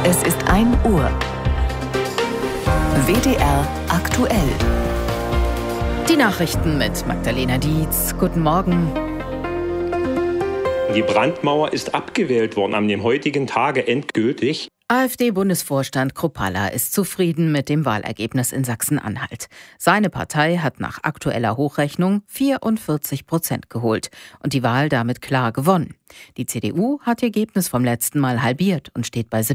Es ist 1 Uhr. WDR aktuell. Die Nachrichten mit Magdalena Dietz. Guten Morgen. Die Brandmauer ist abgewählt worden am heutigen Tage endgültig. AfD-Bundesvorstand Kruppalla ist zufrieden mit dem Wahlergebnis in Sachsen-Anhalt. Seine Partei hat nach aktueller Hochrechnung 44% geholt und die Wahl damit klar gewonnen. Die CDU hat ihr Ergebnis vom letzten Mal halbiert und steht bei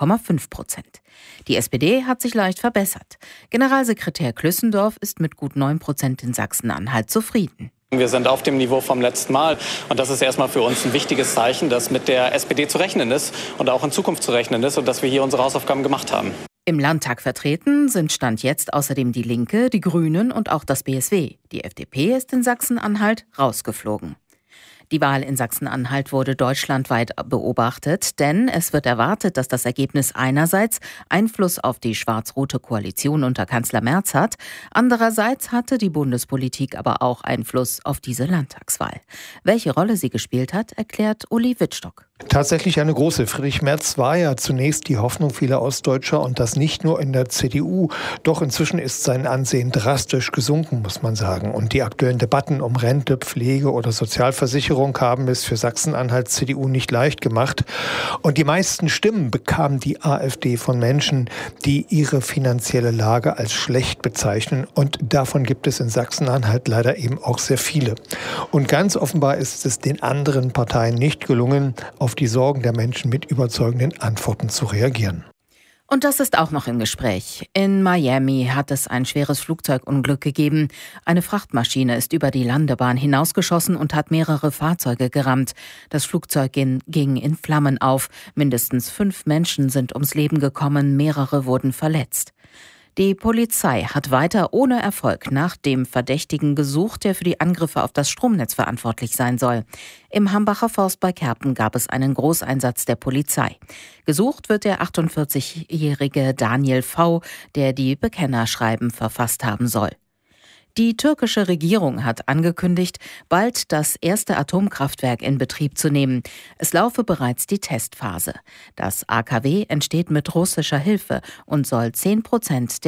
17,5%. Die SPD hat sich leicht verbessert. Generalsekretär Klüssendorf ist mit gut 9% in Sachsen-Anhalt zufrieden. Wir sind auf dem Niveau vom letzten Mal und das ist erstmal für uns ein wichtiges Zeichen, dass mit der SPD zu rechnen ist und auch in Zukunft zu rechnen ist und dass wir hier unsere Hausaufgaben gemacht haben. Im Landtag vertreten sind Stand jetzt außerdem die Linke, die Grünen und auch das BSW. Die FDP ist in Sachsen-Anhalt rausgeflogen. Die Wahl in Sachsen-Anhalt wurde deutschlandweit beobachtet, denn es wird erwartet, dass das Ergebnis einerseits Einfluss auf die schwarz-rote Koalition unter Kanzler Merz hat, andererseits hatte die Bundespolitik aber auch Einfluss auf diese Landtagswahl. Welche Rolle sie gespielt hat, erklärt Uli Wittstock. Tatsächlich eine große. Friedrich Merz war ja zunächst die Hoffnung vieler Ostdeutscher und das nicht nur in der CDU. Doch inzwischen ist sein Ansehen drastisch gesunken, muss man sagen. Und die aktuellen Debatten um Rente, Pflege oder Sozialversicherung haben es für Sachsen-Anhalts CDU nicht leicht gemacht. Und die meisten Stimmen bekam die AfD von Menschen, die ihre finanzielle Lage als schlecht bezeichnen. Und davon gibt es in Sachsen-Anhalt leider eben auch sehr viele. Und ganz offenbar ist es den anderen Parteien nicht gelungen, auf die Sorgen der Menschen mit überzeugenden Antworten zu reagieren. Und das ist auch noch im Gespräch. In Miami hat es ein schweres Flugzeugunglück gegeben. Eine Frachtmaschine ist über die Landebahn hinausgeschossen und hat mehrere Fahrzeuge gerammt. Das Flugzeug ging in Flammen auf. Mindestens 5 Menschen sind ums Leben gekommen, mehrere wurden verletzt. Die Polizei hat weiter ohne Erfolg nach dem Verdächtigen gesucht, der für die Angriffe auf das Stromnetz verantwortlich sein soll. Im Hambacher Forst bei Kerpen gab es einen Großeinsatz der Polizei. Gesucht wird der 48-jährige Daniel V., der die Bekennerschreiben verfasst haben soll. Die türkische Regierung hat angekündigt, bald das erste Atomkraftwerk in Betrieb zu nehmen. Es laufe bereits die Testphase. Das AKW entsteht mit russischer Hilfe und soll 10%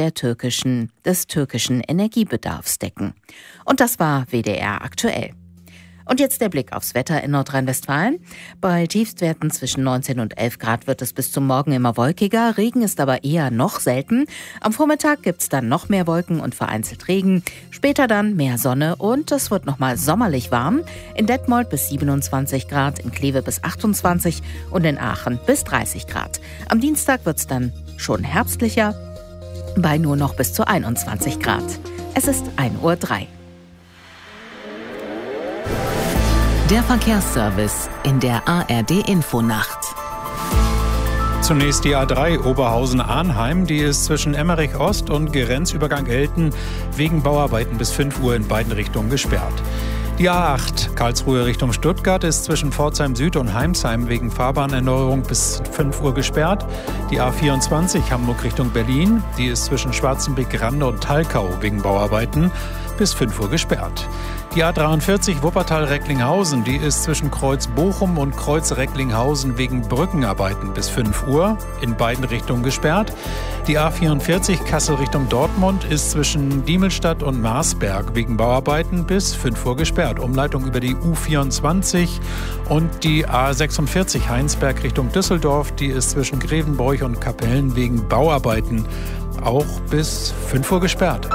des türkischen Energiebedarfs decken. Und das war WDR aktuell. Und jetzt der Blick aufs Wetter in Nordrhein-Westfalen. Bei Tiefstwerten zwischen 19 und 11 Grad wird es bis zum Morgen immer wolkiger. Regen ist aber eher noch selten. Am Vormittag gibt's dann noch mehr Wolken und vereinzelt Regen. Später dann mehr Sonne und es wird nochmal sommerlich warm. In Detmold bis 27 Grad, in Kleve bis 28 und in Aachen bis 30 Grad. Am Dienstag wird's dann schon herbstlicher, bei nur noch bis zu 21 Grad. Es ist 1:03 Uhr. Der Verkehrsservice in der ARD-Infonacht. Zunächst die A3 Oberhausen-Arnheim, die ist zwischen Emmerich Ost und Grenzübergang Elten wegen Bauarbeiten bis 5 Uhr in beiden Richtungen gesperrt. Die A8 Karlsruhe Richtung Stuttgart ist zwischen Pforzheim Süd und Heimsheim wegen Fahrbahnerneuerung bis 5 Uhr gesperrt. Die A24 Hamburg Richtung Berlin, die ist zwischen Schwarzenbeck-Rande und Talkau wegen Bauarbeiten bis 5 Uhr gesperrt. Die A43 Wuppertal-Recklinghausen, die ist zwischen Kreuz Bochum und Kreuz Recklinghausen wegen Brückenarbeiten bis 5 Uhr in beiden Richtungen gesperrt. Die A44 Kassel Richtung Dortmund ist zwischen Diemelstadt und Marsberg wegen Bauarbeiten bis 5 Uhr gesperrt. Umleitung über die U24 und die A46 Heinsberg Richtung Düsseldorf, die ist zwischen Grevenbroich und Kapellen wegen Bauarbeiten auch bis 5 Uhr gesperrt.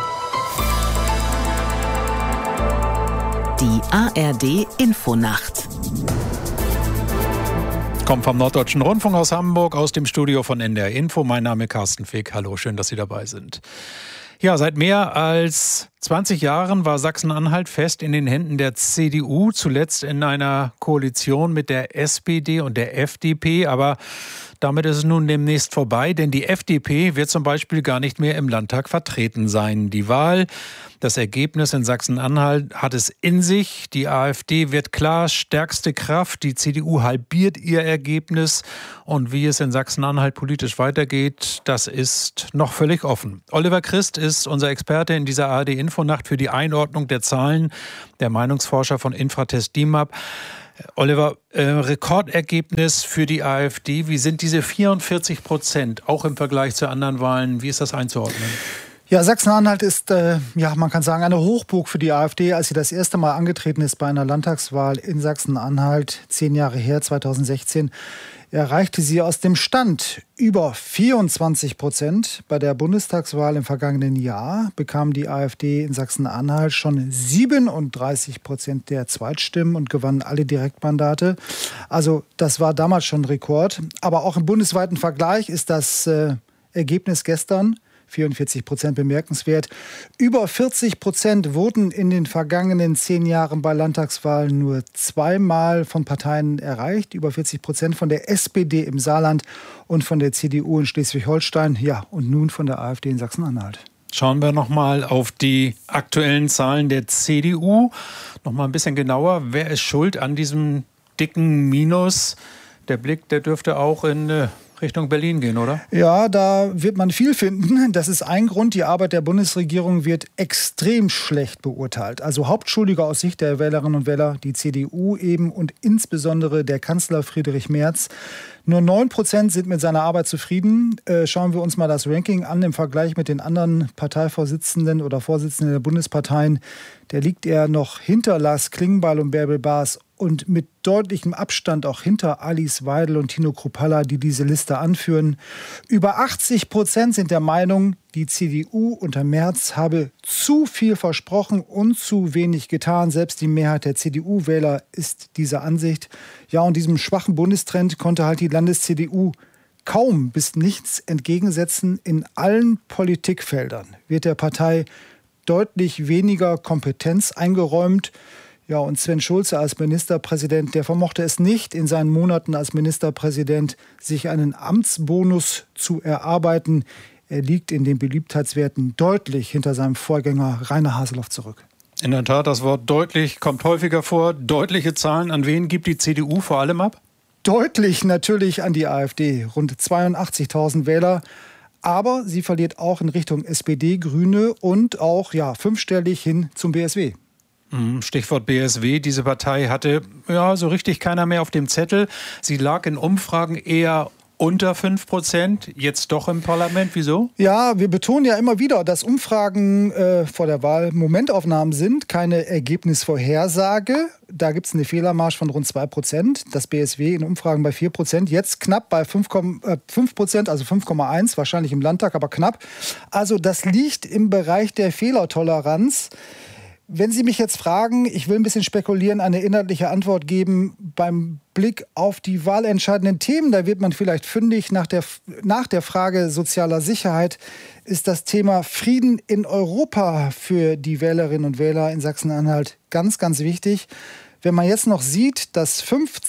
Die ARD-Infonacht. Kommt vom Norddeutschen Rundfunk aus Hamburg, aus dem Studio von NDR Info. Mein Name ist Carsten Fick. Hallo, schön, dass Sie dabei sind. Ja, seit mehr als 20 Jahren war Sachsen-Anhalt fest in den Händen der CDU, zuletzt in einer Koalition mit der SPD und der FDP. Aber damit ist es nun demnächst vorbei, denn die FDP wird zum Beispiel gar nicht mehr im Landtag vertreten sein. Die Wahl, das Ergebnis in Sachsen-Anhalt hat es in sich. Die AfD wird klar stärkste Kraft. Die CDU halbiert ihr Ergebnis. Und wie es in Sachsen-Anhalt politisch weitergeht, das ist noch völlig offen. Oliver Christ ist unser Experte in dieser ARD-Infonacht für die Einordnung der Zahlen, der Meinungsforscher von Infratest DIMAP. Oliver, Rekordergebnis für die AfD. Wie sind diese 44%, auch im Vergleich zu anderen Wahlen, wie ist das einzuordnen? Ja, Sachsen-Anhalt ist, man kann sagen, eine Hochburg für die AfD. Als sie das erste Mal angetreten ist bei einer Landtagswahl in Sachsen-Anhalt, 10 Jahre her, 2016, erreichte sie aus dem Stand über 24%. Bei der Bundestagswahl im vergangenen Jahr bekam die AfD in Sachsen-Anhalt schon 37% der Zweitstimmen und gewann alle Direktmandate. Also das war damals schon Rekord. Aber auch im bundesweiten Vergleich ist das Ergebnis gestern 44% bemerkenswert. Über 40% wurden in den vergangenen 10 Jahren bei Landtagswahlen nur zweimal von Parteien erreicht. Über 40% von der SPD im Saarland und von der CDU in Schleswig-Holstein. Ja, und nun von der AfD in Sachsen-Anhalt. Schauen wir nochmal auf die aktuellen Zahlen der CDU. Nochmal ein bisschen genauer. Wer ist schuld an diesem dicken Minus? Der Blick, der dürfte auch in Richtung Berlin gehen, oder? Ja, da wird man viel finden. Das ist ein Grund. Die Arbeit der Bundesregierung wird extrem schlecht beurteilt. Also Hauptschuldige aus Sicht der Wählerinnen und Wähler, die CDU eben und insbesondere der Kanzler Friedrich Merz. Nur 9% sind mit seiner Arbeit zufrieden. Schauen wir uns mal das Ranking an im Vergleich mit den anderen Parteivorsitzenden oder Vorsitzenden der Bundesparteien. Da liegt er noch hinter Lars Klingbeil und Bärbel Baas und mit deutlichem Abstand auch hinter Alice Weidel und Tino Kruppalla, die diese Liste anführen. Über 80% sind der Meinung, die CDU unter Merz habe zu viel versprochen und zu wenig getan. Selbst die Mehrheit der CDU-Wähler ist dieser Ansicht. Ja, und diesem schwachen Bundestrend konnte halt die Landes-CDU kaum bis nichts entgegensetzen. In allen Politikfeldern wird der Partei deutlich weniger Kompetenz eingeräumt. Ja, und Sven Schulze als Ministerpräsident, der vermochte es nicht, in seinen Monaten als Ministerpräsident sich einen Amtsbonus zu erarbeiten. Er liegt in den Beliebtheitswerten deutlich hinter seinem Vorgänger Rainer Haseloff zurück. In der Tat, das Wort deutlich kommt häufiger vor. Deutliche Zahlen, an wen gibt die CDU vor allem ab? Deutlich natürlich an die AfD, rund 82.000 Wähler. Aber sie verliert auch in Richtung SPD, Grüne und auch fünfstellig hin zum BSW. Stichwort BSW. Diese Partei hatte so richtig keiner mehr auf dem Zettel. Sie lag in Umfragen eher unter 5%, jetzt doch im Parlament. Wieso? Ja, wir betonen ja immer wieder, dass Umfragen vor der Wahl Momentaufnahmen sind, keine Ergebnisvorhersage. Da gibt es eine Fehlermarge von rund 2%. Das BSW in Umfragen bei 4%, jetzt knapp bei 5%, also 5,1%, wahrscheinlich im Landtag, aber knapp. Also das liegt im Bereich der Fehlertoleranz. Wenn Sie mich jetzt fragen, ich will ein bisschen spekulieren, eine inhaltliche Antwort geben beim Blick auf die wahlentscheidenden Themen, da wird man vielleicht fündig. Nach der Frage sozialer Sicherheit ist das Thema Frieden in Europa für die Wählerinnen und Wähler in Sachsen-Anhalt ganz, ganz wichtig. Wenn man jetzt noch sieht, dass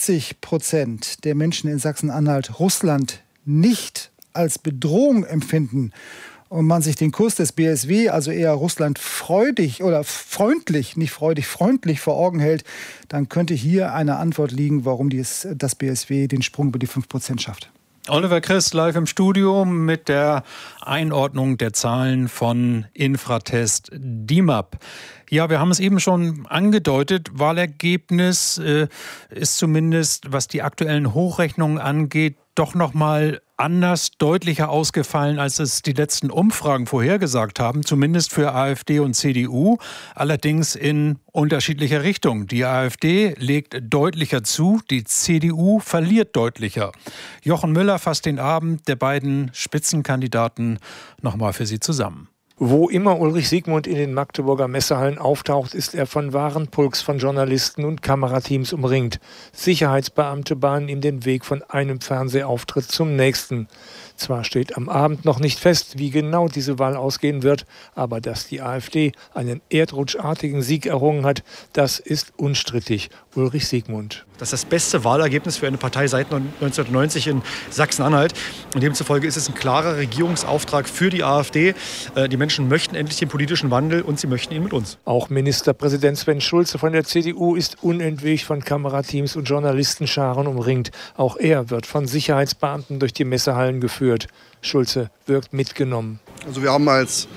50% der Menschen in Sachsen-Anhalt Russland nicht als Bedrohung empfinden, und man sich den Kurs des BSW, also eher russlandfreudig oder freundlich, nicht freudig, freundlich vor Augen hält, dann könnte hier eine Antwort liegen, warum das BSW den Sprung über die 5% schafft. Oliver Christ live im Studio mit der Einordnung der Zahlen von Infratest DIMAP. Ja, wir haben es eben schon angedeutet. Wahlergebnis ist zumindest, was die aktuellen Hochrechnungen angeht, doch noch mal anders, deutlicher ausgefallen, als es die letzten Umfragen vorhergesagt haben, zumindest für AfD und CDU, allerdings in unterschiedlicher Richtung. Die AfD legt deutlicher zu, die CDU verliert deutlicher. Jochen Müller fasst den Abend der beiden Spitzenkandidaten nochmal für Sie zusammen. Wo immer Ulrich Siegmund in den Magdeburger Messehallen auftaucht, ist er von wahren Pulks von Journalisten und Kamerateams umringt. Sicherheitsbeamte bahnen ihm den Weg von einem Fernsehauftritt zum nächsten. Zwar steht am Abend noch nicht fest, wie genau diese Wahl ausgehen wird, aber dass die AfD einen erdrutschartigen Sieg errungen hat, das ist unstrittig. Ulrich Siegmund. Das ist das beste Wahlergebnis für eine Partei seit 1990 in Sachsen-Anhalt. Und demzufolge ist es ein klarer Regierungsauftrag für die AfD. Die Menschen möchten endlich den politischen Wandel und sie möchten ihn mit uns. Auch Ministerpräsident Sven Schulze von der CDU ist unentwegt von Kamerateams und Journalistenscharen umringt. Auch er wird von Sicherheitsbeamten durch die Messehallen geführt. Schulze wirkt mitgenommen. Also wir haben als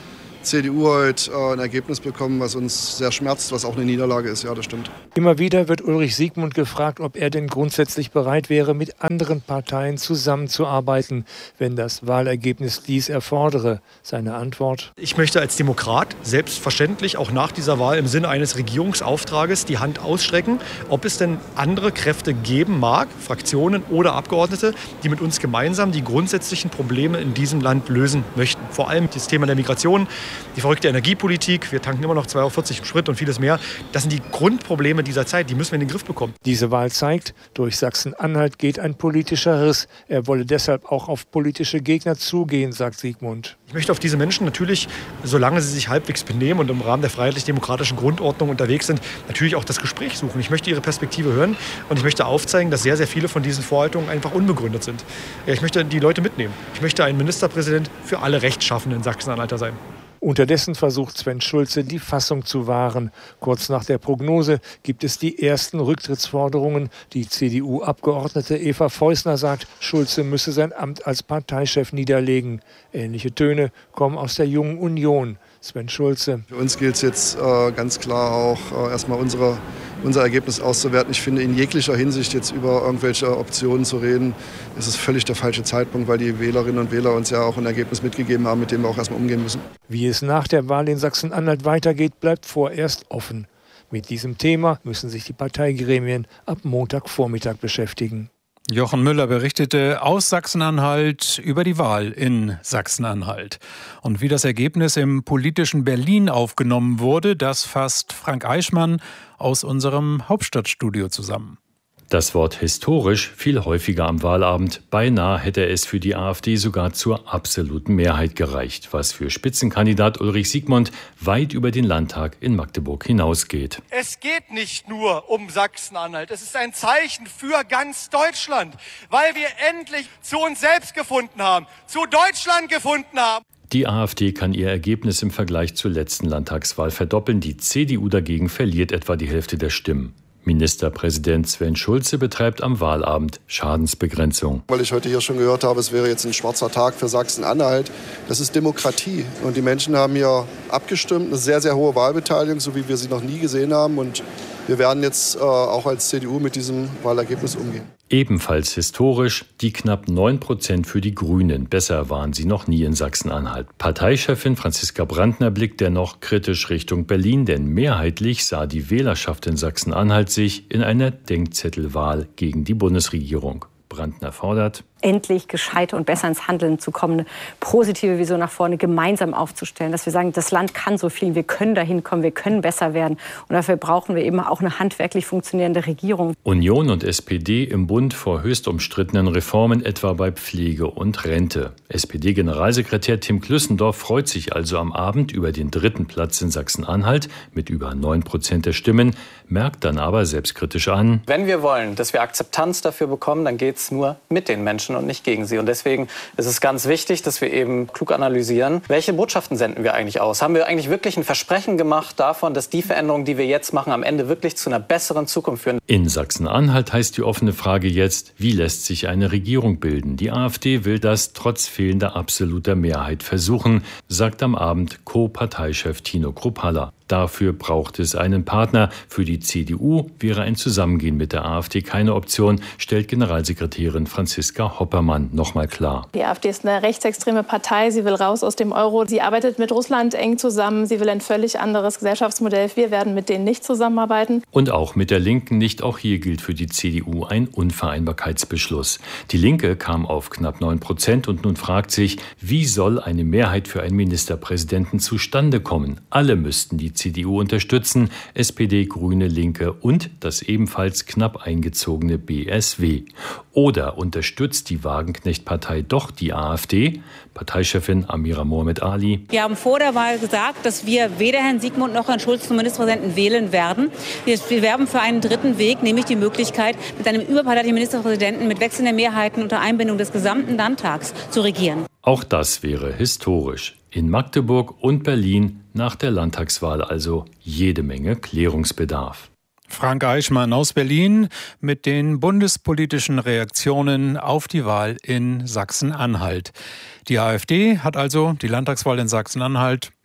CDU heute ein Ergebnis bekommen, was uns sehr schmerzt, was auch eine Niederlage ist. Ja, das stimmt. Immer wieder wird Ulrich Siegmund gefragt, ob er denn grundsätzlich bereit wäre, mit anderen Parteien zusammenzuarbeiten, wenn das Wahlergebnis dies erfordere. Seine Antwort: Ich möchte als Demokrat selbstverständlich auch nach dieser Wahl im Sinne eines Regierungsauftrages die Hand ausstrecken, ob es denn andere Kräfte geben mag, Fraktionen oder Abgeordnete, die mit uns gemeinsam die grundsätzlichen Probleme in diesem Land lösen möchten. Vor allem das Thema der Migration, die verrückte Energiepolitik, wir tanken immer noch 2,40 € im Sprit und vieles mehr. Das sind die Grundprobleme dieser Zeit, die müssen wir in den Griff bekommen. Diese Wahl zeigt, durch Sachsen-Anhalt geht ein politischer Riss. Er wolle deshalb auch auf politische Gegner zugehen, sagt Siegmund. Ich möchte auf diese Menschen natürlich, solange sie sich halbwegs benehmen und im Rahmen der freiheitlich-demokratischen Grundordnung unterwegs sind, natürlich auch das Gespräch suchen. Ich möchte ihre Perspektive hören und ich möchte aufzeigen, dass sehr, sehr viele von diesen Vorhaltungen einfach unbegründet sind. Ich möchte die Leute mitnehmen. Ich möchte ein Ministerpräsident für alle Rechtschaffenden Sachsen-Anhalter sein. Unterdessen versucht Sven Schulze, die Fassung zu wahren. Kurz nach der Prognose gibt es die ersten Rücktrittsforderungen. Die CDU-Abgeordnete Eva Feusner sagt, Schulze müsse sein Amt als Parteichef niederlegen. Ähnliche Töne kommen aus der Jungen Union. Sven Schulze: Für uns gilt es jetzt ganz klar auch erstmal unser Ergebnis auszuwerten. Ich finde, in jeglicher Hinsicht jetzt über irgendwelche Optionen zu reden, ist es völlig der falsche Zeitpunkt, weil die Wählerinnen und Wähler uns ja auch ein Ergebnis mitgegeben haben, mit dem wir auch erstmal umgehen müssen. Wie es nach der Wahl in Sachsen-Anhalt weitergeht, bleibt vorerst offen. Mit diesem Thema müssen sich die Parteigremien ab Montagvormittag beschäftigen. Jochen Müller berichtete aus Sachsen-Anhalt über die Wahl in Sachsen-Anhalt. Und wie das Ergebnis im politischen Berlin aufgenommen wurde, das fasst Frank Eichmann aus unserem Hauptstadtstudio zusammen. Das Wort historisch fiel häufiger am Wahlabend. Beinahe hätte es für die AfD sogar zur absoluten Mehrheit gereicht, was für Spitzenkandidat Ulrich Siegmund weit über den Landtag in Magdeburg hinausgeht. Es geht nicht nur um Sachsen-Anhalt. Es ist ein Zeichen für ganz Deutschland, weil wir endlich zu uns selbst gefunden haben, zu Deutschland gefunden haben. Die AfD kann ihr Ergebnis im Vergleich zur letzten Landtagswahl verdoppeln. Die CDU dagegen verliert etwa die Hälfte der Stimmen. Ministerpräsident Sven Schulze betreibt am Wahlabend Schadensbegrenzung. Weil ich heute hier schon gehört habe, es wäre jetzt ein schwarzer Tag für Sachsen-Anhalt. Das ist Demokratie. Und die Menschen haben hier abgestimmt. Eine sehr, sehr hohe Wahlbeteiligung, so wie wir sie noch nie gesehen haben. Und wir werden jetzt auch als CDU mit diesem Wahlergebnis umgehen. Ebenfalls historisch die knapp 9% für die Grünen. Besser waren sie noch nie in Sachsen-Anhalt. Parteichefin Franziska Brandner blickt dennoch kritisch Richtung Berlin, denn mehrheitlich sah die Wählerschaft in Sachsen-Anhalt sich in einer Denkzettelwahl gegen die Bundesregierung. Brandner fordert, endlich gescheiter und besser ins Handeln zu kommen, eine positive Vision nach vorne gemeinsam aufzustellen, dass wir sagen, das Land kann so viel, wir können dahin kommen, wir können besser werden. Und dafür brauchen wir eben auch eine handwerklich funktionierende Regierung. Union und SPD im Bund vor höchst umstrittenen Reformen, etwa bei Pflege und Rente. SPD-Generalsekretär Tim Klüssendorf freut sich also am Abend über den 3. Platz in Sachsen-Anhalt mit über 9% der Stimmen, merkt dann aber selbstkritisch an: Wenn wir wollen, dass wir Akzeptanz dafür bekommen, dann geht es nur mit den Menschen und nicht gegen sie. Und deswegen ist es ganz wichtig, dass wir eben klug analysieren, welche Botschaften senden wir eigentlich aus? Haben wir eigentlich wirklich ein Versprechen gemacht davon, dass die Veränderungen, die wir jetzt machen, am Ende wirklich zu einer besseren Zukunft führen? In Sachsen-Anhalt heißt die offene Frage jetzt, wie lässt sich eine Regierung bilden? Die AfD will das trotz fehlender absoluter Mehrheit versuchen, sagt am Abend Co-Parteichef Tino Kruppalla. Dafür braucht es einen Partner. Für die CDU wäre ein Zusammengehen mit der AfD keine Option, stellt Generalsekretärin Franziska Hoppermann nochmal klar. Die AfD ist eine rechtsextreme Partei. Sie will raus aus dem Euro. Sie arbeitet mit Russland eng zusammen. Sie will ein völlig anderes Gesellschaftsmodell. Wir werden mit denen nicht zusammenarbeiten. Und auch mit der Linken nicht. Auch hier gilt für die CDU ein Unvereinbarkeitsbeschluss. Die Linke kam auf knapp 9% und nun fragt sich, wie soll eine Mehrheit für einen Ministerpräsidenten zustande kommen? Alle müssten die CDU unterstützen, SPD, Grüne, Linke und das ebenfalls knapp eingezogene BSW. Oder unterstützt die Wagenknecht-Partei doch die AfD? Parteichefin Amira Mohamed Ali. Wir haben vor der Wahl gesagt, dass wir weder Herrn Siegmund noch Herrn Schulz zum Ministerpräsidenten wählen werden. Wir werben für einen dritten Weg, nämlich die Möglichkeit, mit einem überparteilichen Ministerpräsidenten mit wechselnden Mehrheiten unter Einbindung des gesamten Landtags zu regieren. Auch das wäre historisch. In Magdeburg und Berlin nach der Landtagswahl also jede Menge Klärungsbedarf. Frank Eichmann aus Berlin mit den bundespolitischen Reaktionen auf die Wahl in Sachsen-Anhalt. Die AfD hat also die Landtagswahl in Sachsen-Anhalt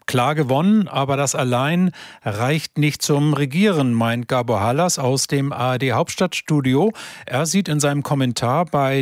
klar gewonnen, aber das allein reicht nicht zum Regieren, meint Gabor Hallas aus dem ARD Hauptstadtstudio. Er sieht in seinem Kommentar bei